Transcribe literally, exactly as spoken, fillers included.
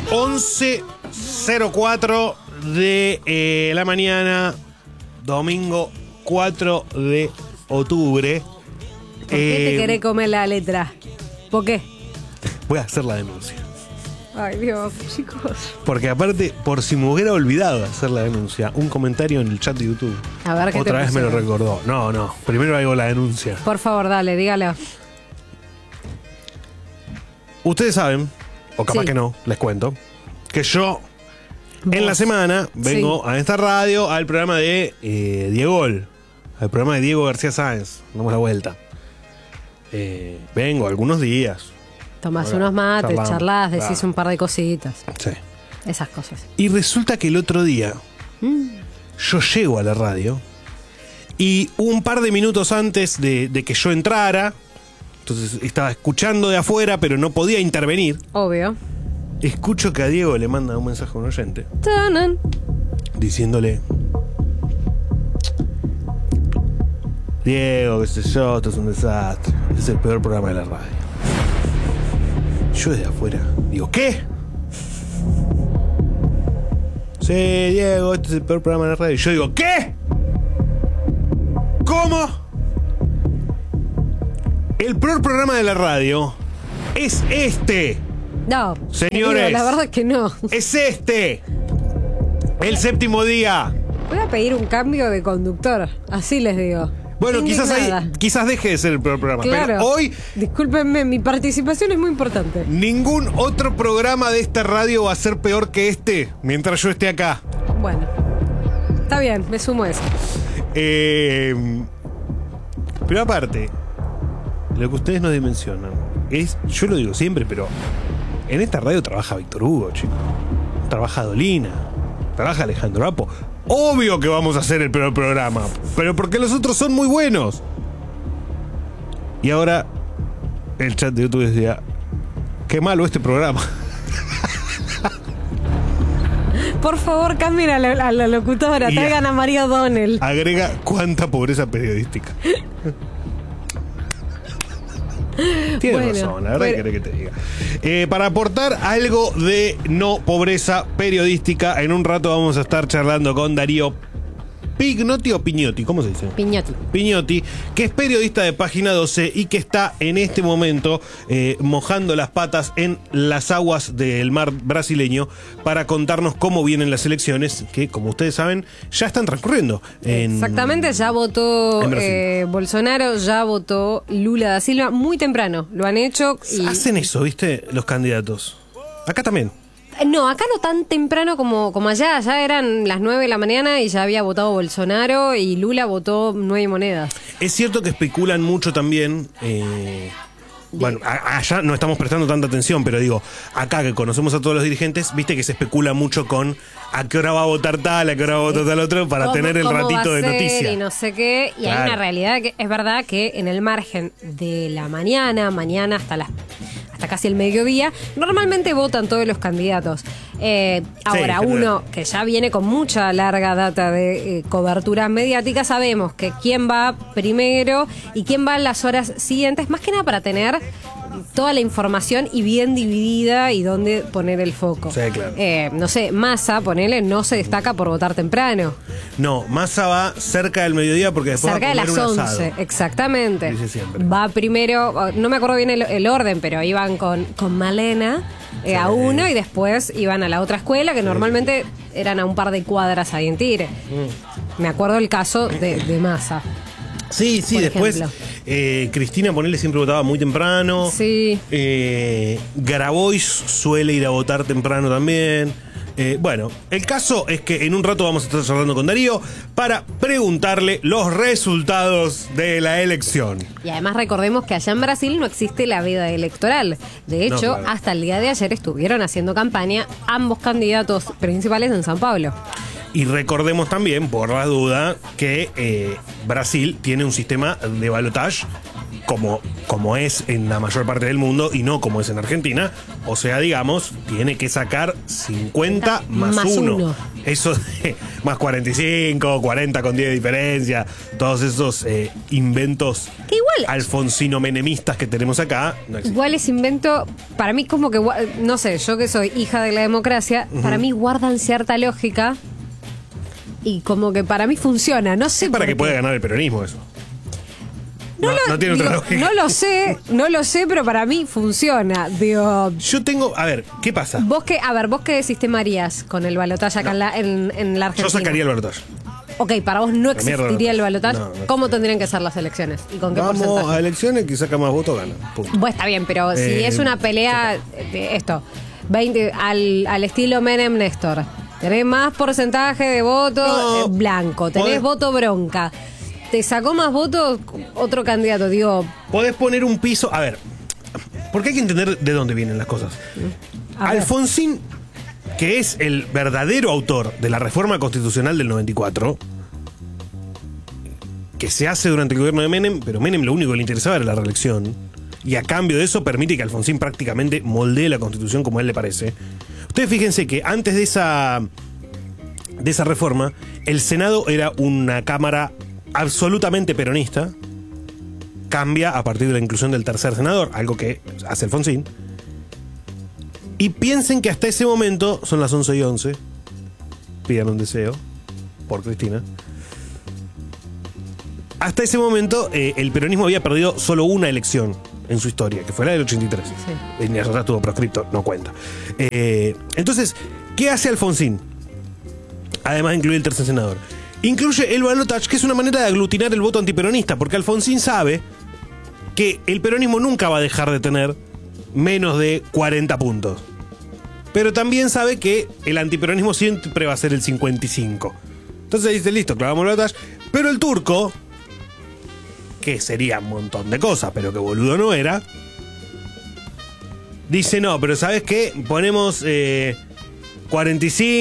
once cero cuatro de eh, la mañana, domingo cuatro de octubre. ¿Por qué eh, te querés comer la letra? ¿Por qué? Voy a hacer la denuncia. Ay, Dios, chicos. Porque aparte, por si me hubiera olvidado hacer la denuncia, un comentario en el chat de YouTube. A ver qué Otra te vez me lo recordó. No, no. Primero hago la denuncia. Por favor, dale, dígalo. Ustedes saben, o capaz Sí. que no, les cuento, que yo ¿Vos? en la semana vengo Sí. a esta radio al programa de eh, Diegol, al programa de Diego García Sáenz. Damos la vuelta. Eh, vengo algunos días. Tomás Ahora, unos mates, charlamos, charlas, decís claro. un par de cositas. Sí. Esas cosas. Y resulta que el otro día Mm. yo llego a la radio y un par de minutos antes de, de que yo entrara, entonces estaba escuchando de afuera, pero no podía intervenir. Obvio. Escucho que a Diego le manda un mensaje a un oyente Tanan. diciéndole: Diego, qué sé yo, esto es un desastre, este es el peor programa de la radio. Yo desde afuera digo: ¿qué? Sí, Diego, este es el peor programa de la radio. Y yo digo: ¿qué? ¿Cómo? El peor programa de la radio es este. No. Señores. Digo, la verdad es que no. Es este. El séptimo día. Voy a pedir un cambio de conductor. Así les digo. Bueno, quizás Indignada. ahí, quizás deje de ser el peor programa. Claro. Pero hoy Discúlpenme, mi participación es muy importante. ningún otro programa de esta radio va a ser peor que este mientras yo esté acá. Bueno. Está bien, me sumo a eso. Eh, pero aparte, lo que ustedes no dimensionan es, yo lo digo siempre, pero en esta radio trabaja Víctor Hugo, chicos. Trabaja Dolina. Trabaja Alejandro Apo. Obvio que vamos a hacer el peor programa, pero porque los otros son muy buenos. Y ahora el chat de YouTube decía: qué malo este programa. Por favor, cambien a la, a la locutora. Y Traigan a María O'Donnell. Agrega cuánta pobreza periodística. Tienes Bueno, razón, la verdad bueno. que querés que te diga. Eh, para aportar algo de no pobreza periodística, en un rato vamos a estar charlando con Darío Pignotti o Pignotti, ¿cómo se dice? Piñotti. Pignotti, que es periodista de Página doce y que está en este momento eh, mojando las patas en las aguas del mar brasileño para contarnos cómo vienen las elecciones, que como ustedes saben ya están transcurriendo. En, Exactamente, ya votó en Brasil. eh, Bolsonaro, ya votó Lula da Silva muy temprano. Lo han hecho. Y... Hacen eso, ¿viste? Los candidatos. Acá también. No, acá no tan temprano como, como allá. Ya eran las nueve de la mañana y ya había votado Bolsonaro y Lula votó nueve monedas. Es cierto que especulan mucho también. Eh, bueno, a- allá no estamos prestando tanta atención, pero digo, acá que conocemos a todos los dirigentes, viste que se especula mucho con a qué hora va a votar tal, a qué hora va a votar tal otro, para ¿Cómo- tener el cómo va ratito a de ser? noticia. Y no sé qué. Y hay Claro. una realidad que es verdad que en el margen de la mañana, mañana hasta las hasta casi el mediodía, normalmente votan todos los candidatos. Eh, ahora, general. uno que ya viene con mucha larga data de eh, cobertura mediática, sabemos que quién va primero y quién va en las horas siguientes, más que nada para tener toda la información y bien dividida y dónde poner el foco. Sí, claro. Eh, no sé, Massa, ponele, no se destaca por votar temprano. No, Massa va cerca del mediodía porque después Cerca va de a comer las un asado. once, exactamente. Dice siempre. Va primero, no me acuerdo bien el, el orden, pero iban con, con Malena eh, Sí. a uno y después iban a la otra escuela, que normalmente eran a un par de cuadras ahí en Tigre. Mm. Me acuerdo el caso de, de Massa. Sí, sí, por después ejemplo. eh, Cristina Ponele siempre votaba muy temprano. Sí. Eh, Grabois suele ir a votar temprano también. Eh, bueno, el caso es que en un rato vamos a estar charlando con Darío para preguntarle los resultados de la elección. Y además recordemos que allá en Brasil no existe la veda electoral. De hecho, No, claro. hasta el día de ayer estuvieron haciendo campaña ambos candidatos principales en San Pablo. Y recordemos también, por la duda, que eh, Brasil tiene un sistema de balotage como, como es en la mayor parte del mundo y no como es en Argentina. O sea, digamos, tiene que sacar cincuenta más, Más uno. uno. Eso de más cuarenta y cinco, cuarenta con diez de diferencia, todos esos eh, inventos Que igual- alfonsino-menemistas que tenemos acá. No existen. Igual ese invento, para mí como que, gua- no sé, yo que soy hija de la democracia, para mí guardan cierta lógica y como que para mí funciona, no sé Es para por que qué. pueda ganar el peronismo eso. No, No, lo, no tiene otra digo, lógica. no lo sé, no lo sé, pero para mí funciona. Digo, Yo tengo, a ver, ¿qué pasa? vos que, a ver, vos qué sistema harías con el balotaje acá en, la, en, en la Argentina. Yo sacaría el balotaje. Ok, para vos no La mierda existiría el no. balotaje. No, no. ¿Cómo tendrían que ser las elecciones? ¿Y con qué Vamos porcentaje? a elecciones, que saca más votos gana. Punto. Bueno, está bien, pero si Eh, es una pelea de esto, veinte al, al estilo Menem Néstor, tenés más porcentaje de voto No. eh, blanco, tenés Podés- voto bronca, te sacó más votos otro candidato, digo, Podés poner un piso. A ver, porque hay que entender de dónde vienen las cosas. a ver. Alfonsín, que es el verdadero autor de la reforma constitucional del noventa y cuatro, que se hace durante el gobierno de Menem, pero Menem lo único que le interesaba era la reelección, y a cambio de eso permite que Alfonsín prácticamente moldee la constitución como a él le parece. Ustedes fíjense que antes de esa, de esa reforma, el Senado era una cámara absolutamente peronista. Cambia a partir de la inclusión del tercer senador, algo que hace Alfonsín. Y piensen que hasta ese momento, son las once y once, pidan un deseo, por Cristina. Hasta ese momento, eh, el peronismo había perdido solo una elección en su historia, que fue la del ochenta y tres. Sí. Y las otras estuvo proscripto, no cuenta. Eh, entonces, ¿qué hace Alfonsín? Además de incluir el tercer senador. Incluye el balotaje, que es una manera de aglutinar el voto antiperonista, porque Alfonsín sabe que el peronismo nunca va a dejar de tener menos de cuarenta puntos. Pero también sabe que el antiperonismo siempre va a ser el cincuenta y cinco. Entonces dice, listo, clavamos el balotaje. Pero el turco, que sería un montón de cosas, pero que boludo no era, dice, no, pero ¿sabes qué? Ponemos eh, cuarenta y cinco.